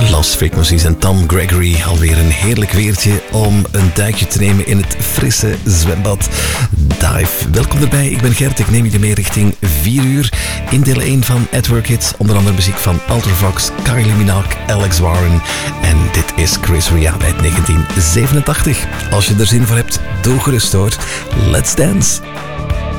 Lost Frequencies en Tom Gregory. Alweer een heerlijk weertje om een duikje te nemen in het frisse zwembad Dive. Welkom erbij, ik ben Gert. Ik neem je mee richting 4 uur in deel 1 van At Work Hits. Onder andere muziek van Ultravox, Kylie Minogue, Alex Warren. En dit is Chris Ria uit 1987. Als je er zin voor hebt, doe gerust hoor. Let's dance!